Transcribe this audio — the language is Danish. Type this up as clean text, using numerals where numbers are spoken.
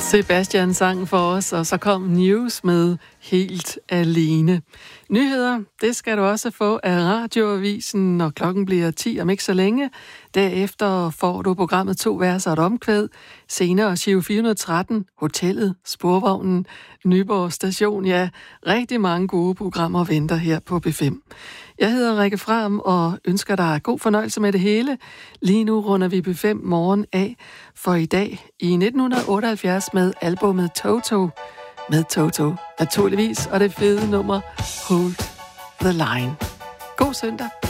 Sebastian sang for os, og så kom News med Helt Alene. Nyheder, det skal du også få af Radioavisen, når klokken bliver 10 om ikke så længe. Derefter får du programmet 2 verser og et omkvæd. Senere Giro 413, Hotellet, Sporvognen, Nyborg Station. Ja, rigtig mange gode programmer venter her på B5. Jeg hedder Rikke Fram og ønsker dig god fornøjelse med det hele. Lige nu runder vi B5 morgen af for i dag i 1978 med albumet Toto. Med Toto, naturligvis, og det fede nummer Hold the Line. God søndag.